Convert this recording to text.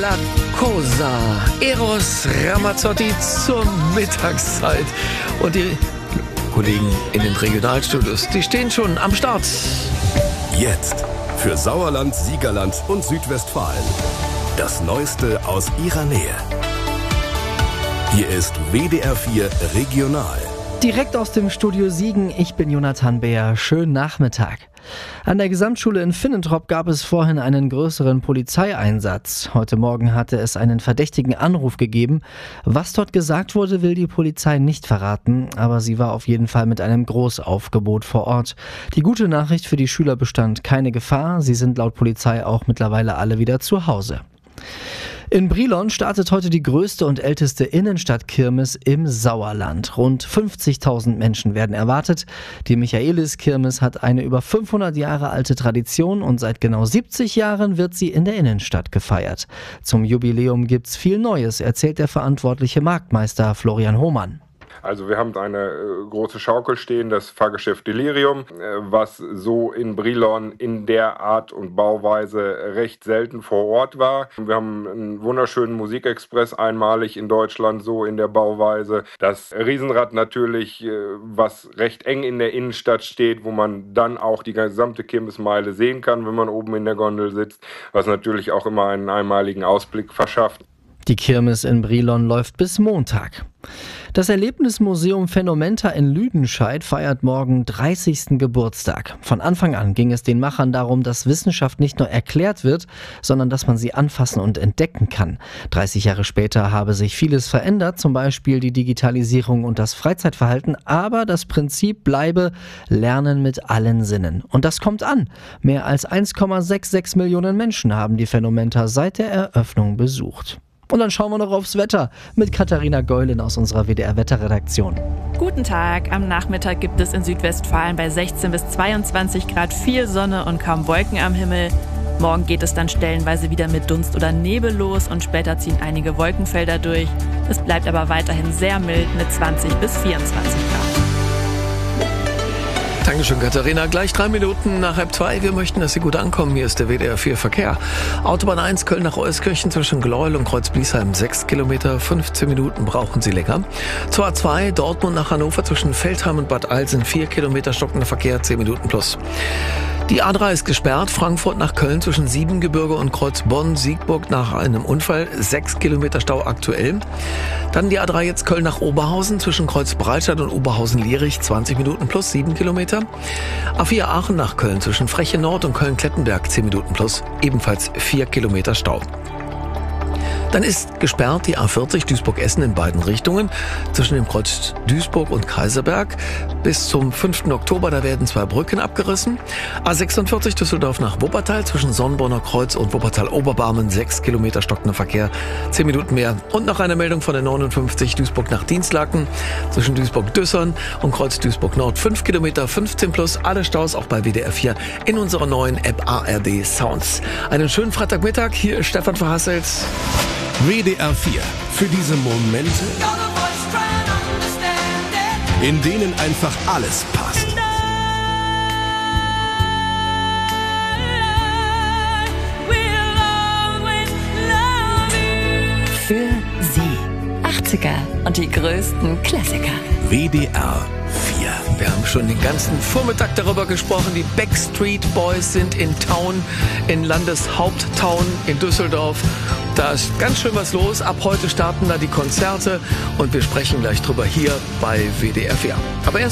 La Cosa, Eros Ramazzotti zur Mittagszeit. Und die Kollegen in den Regionalstudios, die stehen schon am Start. Jetzt für Sauerland, Siegerland und Südwestfalen. Das Neueste aus ihrer Nähe. Hier ist WDR 4 Regional. Direkt aus dem Studio Siegen, ich bin Jonathan Beer. Schönen Nachmittag. An der Gesamtschule in Finnentrop gab es vorhin einen größeren Polizeieinsatz. Heute Morgen hatte es einen verdächtigen Anruf gegeben. Was dort gesagt wurde, will die Polizei nicht verraten, aber sie war auf jeden Fall mit einem Großaufgebot vor Ort. Die gute Nachricht für die Schüler bestand: keine Gefahr, sie sind laut Polizei auch mittlerweile alle wieder zu Hause. In Brilon startet heute die größte und älteste Innenstadtkirmes im Sauerland. Rund 50.000 Menschen werden erwartet. Die Michaeliskirmes hat eine über 500 Jahre alte Tradition und seit genau 70 Jahren wird sie in der Innenstadt gefeiert. Zum Jubiläum gibt's viel Neues, erzählt der verantwortliche Marktmeister Florian Hohmann. Also wir haben eine große Schaukel stehen, das Fahrgeschäft Delirium, was so in Brilon in der Art und Bauweise recht selten vor Ort war. Wir haben einen wunderschönen Musikexpress, einmalig in Deutschland so in der Bauweise. Das Riesenrad natürlich, was recht eng in der Innenstadt steht, wo man dann auch die gesamte Kirmesmeile sehen kann, wenn man oben in der Gondel sitzt, was natürlich auch immer einen einmaligen Ausblick verschafft. Die Kirmes in Brilon läuft bis Montag. Das Erlebnismuseum Phänomenta in Lüdenscheid feiert morgen 30. Geburtstag. Von Anfang an ging es den Machern darum, dass Wissenschaft nicht nur erklärt wird, sondern dass man sie anfassen und entdecken kann. 30 Jahre später habe sich vieles verändert, zum Beispiel die Digitalisierung und das Freizeitverhalten, aber das Prinzip bleibe Lernen mit allen Sinnen. Und das kommt an. Mehr als 1,66 Millionen Menschen haben die Phänomenta seit der Eröffnung besucht. Und dann schauen wir noch aufs Wetter mit Katharina Geulin aus unserer WDR-Wetterredaktion. Guten Tag. Am Nachmittag gibt es in Südwestfalen bei 16 bis 22 Grad viel Sonne und kaum Wolken am Himmel. Morgen geht es dann stellenweise wieder mit Dunst oder Nebel los und später ziehen einige Wolkenfelder durch. Es bleibt aber weiterhin sehr mild mit 20 bis 24 Grad. Dankeschön, Katharina. Gleich 3 Minuten nach 2:30. Wir möchten, dass Sie gut ankommen. Hier ist der WDR 4 Verkehr. Autobahn 1 Köln nach Euskirchen zwischen Gleuel und Kreuz-Bliesheim 6 Kilometer. 15 Minuten brauchen Sie länger. Zur A2 Dortmund nach Hannover zwischen Veltheim und Bad Alsen 4 Kilometer stockender Verkehr, 10 Minuten plus. Die A3 ist gesperrt, Frankfurt nach Köln zwischen Siebengebirge und Kreuz Bonn-Siegburg nach einem Unfall, 6 Kilometer Stau aktuell. Dann die A3 jetzt Köln nach Oberhausen zwischen Kreuz Breitscheid und Oberhausen-Lierich, 20 Minuten plus, 7 Kilometer. A4 Aachen nach Köln zwischen Freche Nord und Köln-Klettenberg, 10 Minuten plus, ebenfalls 4 Kilometer Stau. Dann ist gesperrt die A40 Duisburg-Essen in beiden Richtungen zwischen dem Kreuz Duisburg und Kaiserberg bis zum 5. Oktober. Da werden 2 Brücken abgerissen. A46 Düsseldorf nach Wuppertal zwischen Sonnenborner Kreuz und Wuppertal-Oberbarmen 6 Kilometer stockender Verkehr, 10 Minuten mehr. Und noch eine Meldung von der 59 Duisburg nach Dienstlaken zwischen Duisburg-Düssern und Kreuz Duisburg-Nord 5 Kilometer, 15 plus. Alle Staus auch bei WDR 4 in unserer neuen App ARD Sounds. Einen schönen Freitagmittag. Hier ist Stefan Verhasselt. WDR 4 für diese Momente, in denen einfach alles passt. Für Sie 80er und die größten Klassiker. WDR 4. Wir haben schon den ganzen Vormittag darüber gesprochen. Die Backstreet Boys sind in Town, in Landeshaupttown in Düsseldorf. Da ist ganz schön was los. Ab heute starten da die Konzerte und wir sprechen gleich drüber hier bei WDR 4. Aber erst